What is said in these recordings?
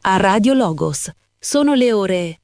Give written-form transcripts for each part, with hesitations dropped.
a Radio Logos. Sono le ore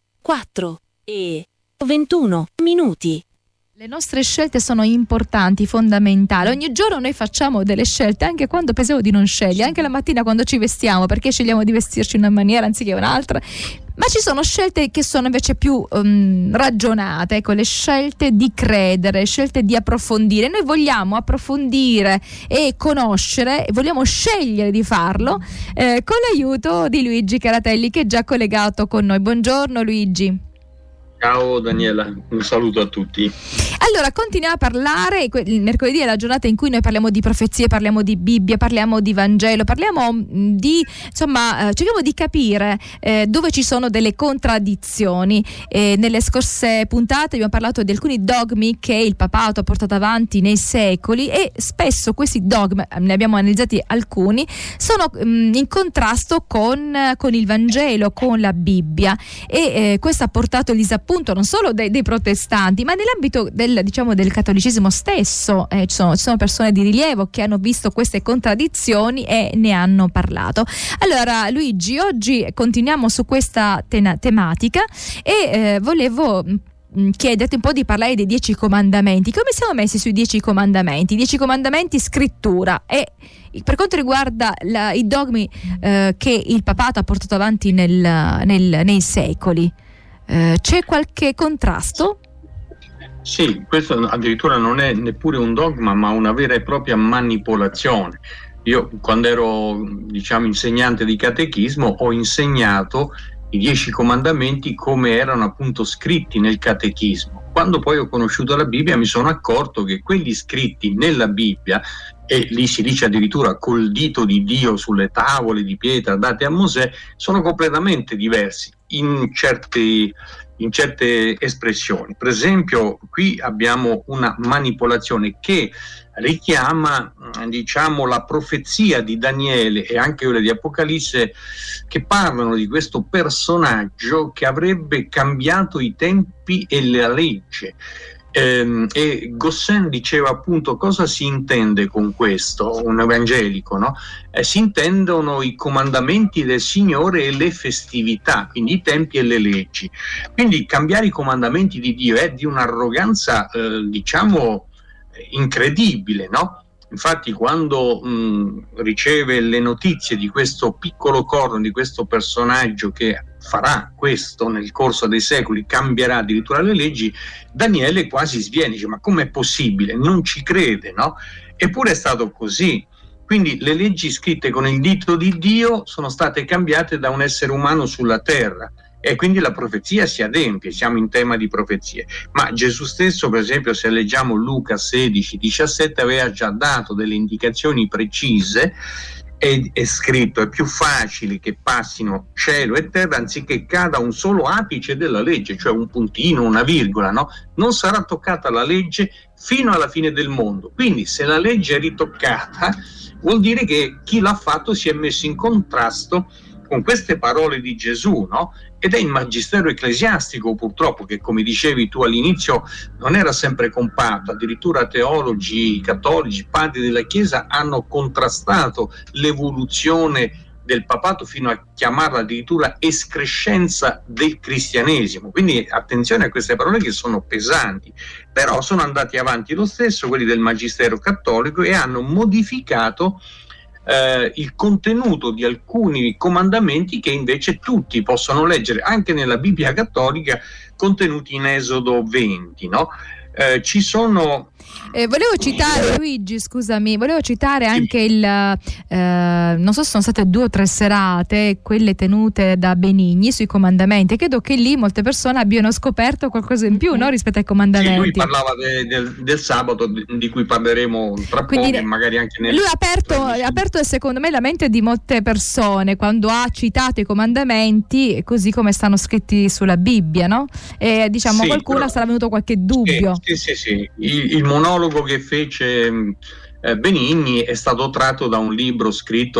4:21. Le nostre scelte sono importanti, fondamentali. Ogni giorno noi facciamo delle scelte, anche quando pensiamo di non scegliere, anche la mattina quando ci vestiamo, perché scegliamo di vestirci in una maniera anziché un'altra. Ma ci sono scelte che sono invece più ragionate, ecco, le scelte di credere, scelte di approfondire. Noi vogliamo approfondire e conoscere, e vogliamo scegliere di farlo con l'aiuto di Luigi Caratelli, che è già collegato con noi. Buongiorno Luigi. Ciao Daniela, un saluto a tutti. Allora, continuiamo a parlare. Il mercoledì è la giornata in cui noi parliamo di profezie, parliamo di Bibbia, parliamo di Vangelo, parliamo di, insomma, cerchiamo di capire dove ci sono delle contraddizioni. Nelle scorse puntate abbiamo parlato di alcuni dogmi che il papato ha portato avanti nei secoli, e spesso questi dogmi, ne abbiamo analizzati alcuni, sono in contrasto con il Vangelo, con la Bibbia, e questo ha portato il disappunto non solo dei protestanti, ma nell'ambito del cattolicesimo stesso. Ci sono persone di rilievo che hanno visto queste contraddizioni e ne hanno parlato. Allora Luigi, oggi continuiamo su questa tematica e volevo chiederti un po' di parlare dei 10 comandamenti. Come siamo messi sui 10 comandamenti? 10 comandamenti scrittura, e per quanto riguarda i dogmi che il papato ha portato avanti nei secoli, c'è qualche contrasto? Sì, questo addirittura non è neppure un dogma, ma una vera e propria manipolazione. Io, quando ero, insegnante di catechismo, ho insegnato i 10 comandamenti come erano appunto scritti nel catechismo. Quando poi ho conosciuto la Bibbia mi sono accorto che quelli scritti nella Bibbia, e lì si dice addirittura col dito di Dio sulle tavole di pietra date a Mosè, sono completamente diversi in certe espressioni. Per esempio, qui abbiamo una manipolazione che richiama, la profezia di Daniele e anche quella di Apocalisse, che parlano di questo personaggio che avrebbe cambiato i tempi e la legge. E Gosselin diceva appunto cosa si intende con questo, un evangelico, no? Si intendono i comandamenti del Signore e le festività, quindi i tempi e le leggi. Quindi cambiare i comandamenti di Dio è di un'arroganza incredibile, no? Infatti quando riceve le notizie di questo piccolo corno, di questo personaggio che farà questo nel corso dei secoli, cambierà addirittura le leggi, Daniele quasi sviene, dice: ma com'è possibile? Non ci crede, no? Eppure è stato così. Quindi le leggi scritte con il dito di Dio sono state cambiate da un essere umano sulla terra, e quindi la profezia si adempie. Siamo in tema di profezie, ma Gesù stesso, per esempio, se leggiamo Luca 16:17, aveva già dato delle indicazioni precise. È scritto: è più facile che passino cielo e terra anziché cada un solo apice della legge, cioè un puntino, una virgola, no? Non sarà toccata la legge fino alla fine del mondo. Quindi se la legge è ritoccata, vuol dire che chi l'ha fatto si è messo in contrasto con queste parole di Gesù, no? Ed è il magistero ecclesiastico, purtroppo, che, come dicevi tu all'inizio, non era sempre compatto. Addirittura teologi cattolici, padri della Chiesa, hanno contrastato l'evoluzione del papato fino a chiamarla addirittura escrescenza del cristianesimo. Quindi attenzione a queste parole che sono pesanti, però sono andati avanti lo stesso quelli del magistero cattolico e hanno modificato il contenuto di alcuni comandamenti che invece tutti possono leggere anche nella Bibbia cattolica, contenuti in Esodo 20, no? Ci sono volevo citare, Luigi, scusami, volevo citare anche non so se sono state 2 o 3 serate, quelle tenute da Benigni sui comandamenti. Credo che lì molte persone abbiano scoperto qualcosa in più, no, rispetto ai comandamenti. Sì, lui parlava del sabato, di cui parleremo tra poco, magari anche lui ha aperto secondo me la mente di molte persone quando ha citato i comandamenti così come stanno scritti sulla Bibbia, no? E qualcuno sarà venuto qualche dubbio. Sì. Il monologo che fece Benigni è stato tratto da un libro scritto